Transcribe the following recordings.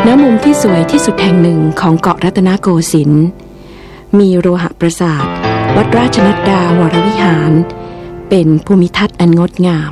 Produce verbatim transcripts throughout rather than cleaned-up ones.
ณมุมที่สวยที่สุดแห่งหนึ่งของเกาะรัตนโกสินทร์มีโลหะปราสาทวัดราชนัดดาวรวิหารเป็นภูมิทัศน์อันงดงาม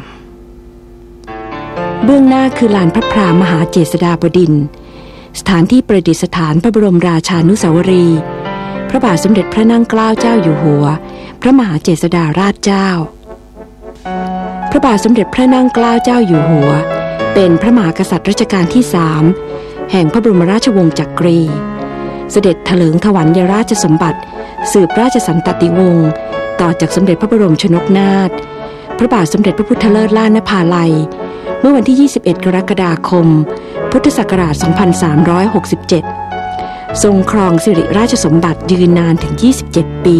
เบื้องหน้าคือลานพระพรามหาเจษฎาบดินทร์สถานที่ประดิษฐานพระบรมราชานุสาวรีย์พระบาทสมเด็จพระนั่งเกล้าเจ้าอยู่หัวพระมหาเจษฎาราชเจ้าพระบาทสมเด็จพระนั่งเกล้าเจ้าอยู่หัวเป็นพระมหากษัตริย์รัชกาลที่สามแห่งพระบรมราชวงศ์จักรีเสด็จเถลิงถวัลยราชสมบัติสืบราชสันตติวงศ์ต่อจากสมเด็จพระบรมชนกนาถพระบาทสมเด็จพระพุทธเลิศล้านนภาลัยเมื่อวันที่ยี่สิบเอ็ดกรกฎาคมพุทธศักราชสองพันสามร้อยหกสิบเจ็ดทรงครองสิริราชสมบัติยืนนานถึงยี่สิบเจ็ดปี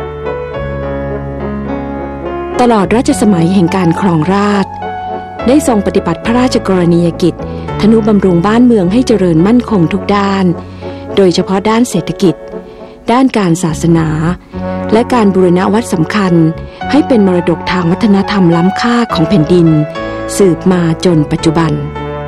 ตลอดรัชสมัยแห่งการครองราชย์ได้ทรงปฏิบัติพระราชกรณียกิจทนุบำรุงบ้านเมืองให้เจริญมั่นคงทุกด้านโดยเฉพาะด้านเศรษฐกิจด้านการศาสนาและการบูรณะวัดสำคัญให้เป็นมรดกทางวัฒนธรรมล้ำค่าของแผ่นดินสืบมาจนปัจจุบัน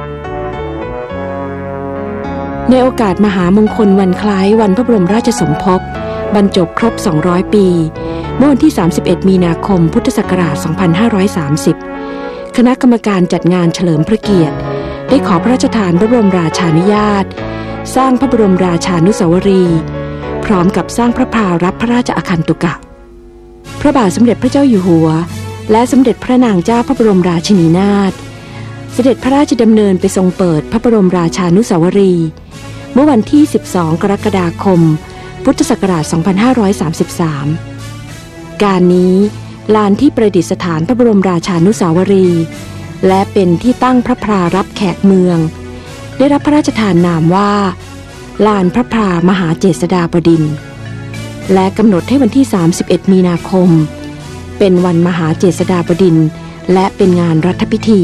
ในโอกาสมหามงคลวันคล้ายวันพระบรมราชสมภพบรรจบครบสองร้อยปีเมื่อวันที่สามสิบเอ็ดมีนาคมพุทธศักราชสองพันห้าร้อยสามสิบคณะกรรมการจัดงานเฉลิมพระเกียรติได้ขอพระราชทานพระบรมราชานุญาตสร้างพระบรมราชานุสาวรีย์พร้อมกับสร้างพระพารับพระราชอาคันตุกะพระบาทสมเด็จพระเจ้าอยู่หัวและสมเด็จพระนางเจ้าพระบรมราชินีนาถเสด็จพระราชดำเนินไปทรงเปิดพระบรมราชานุสาวรีย์เมื่อวันที่สิบสองกรกฎาคมพุทธศักราชสองพันห้าร้อยสามสิบสามการนี้ลานที่ประดิษฐานพระบรมราชานุสาวรีย์และเป็นที่ตั้งพระพรารับแขกเมืองได้รับพระราชทานนามว่าลานพระพรามหาเจษฎาบดินทร์และกำหนดให้วันที่สามสิบเอ็ดมีนาคมเป็นวันมหาเจษฎาบดินทร์และเป็นงานรัฐพิธี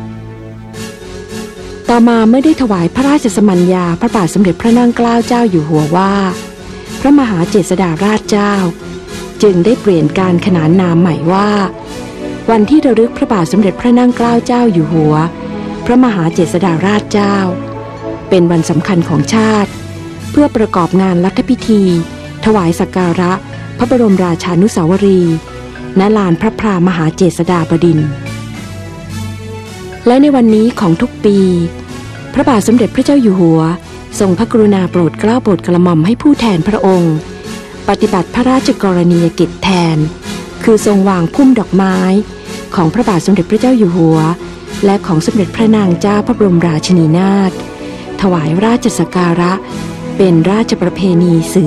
ต่อมาเมื่อได้ถวายพระราชสมัญญาพระบาทสมเด็จพระนั่งเกล้าเจ้าอยู่หัวว่าพระมหาเจษฎาราชเจ้าจึงได้เปลี่ยนการขนานนามใหม่ว่าวันที่ระลึกพระบาทสมเด็จพระนั่งเกล้าเจ้าอยู่หัวพระมหาเจษฎาราชเจ้าเป็นวันสำคัญของชาติเพื่อประกอบงานรัฐพิธีถวายสักการะพระบรมราชานุสาวรีย์ณลานพระพรามหาเจษฎาบดินทร์และในวันนี้ของทุกปีพระบาทสมเด็จพระเจ้าอยู่หัวทรงพระกรุณาโปรดเกล้าโปรดกระหม่อมให้ผู้แทนพระองค์ปฏิบัติพระราชกรณียกิจแทนคือทรงวางพุ่มดอกไม้ของพระบาทสมเด็จพระเจ้าอยู่หัวและของสมเด็จพระนางเจ้าพระบรมราชินีนาถถวายราชสักการะเป็นราชประเพณีสืบ